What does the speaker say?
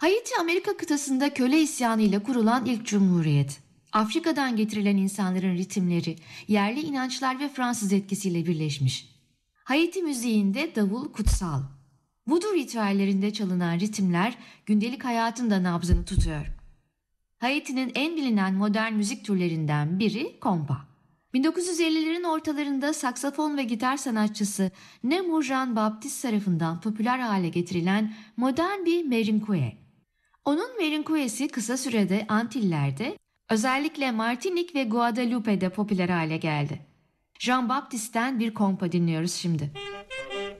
Haiti, Amerika kıtasında köle isyanıyla kurulan ilk cumhuriyet. Afrika'dan getirilen insanların ritimleri, yerli inançlar ve Fransız etkisiyle birleşmiş. Haiti müziğinde davul kutsal. Voodoo ritüellerinde çalınan ritimler gündelik hayatın da nabzını tutuyor. Haiti'nin en bilinen modern müzik türlerinden biri kompa. 1950'lerin ortalarında saksafon ve gitar sanatçısı Nemo Jean-Baptiste tarafından popüler hale getirilen modern bir merengue. Onun merenguesi kısa sürede Antiller'de, özellikle Martinik ve Guadeloupe'de popüler hale geldi. Jean-Baptiste'ten bir kompa dinliyoruz şimdi.